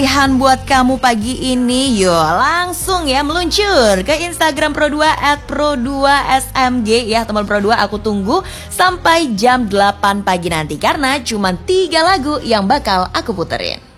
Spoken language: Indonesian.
Pilihan buat kamu pagi ini, yuk langsung ya meluncur ke Instagram Pro2 @pro2smg ya teman Pro2, aku tunggu sampai jam 8 pagi nanti karena cuma 3 lagu yang bakal aku puterin.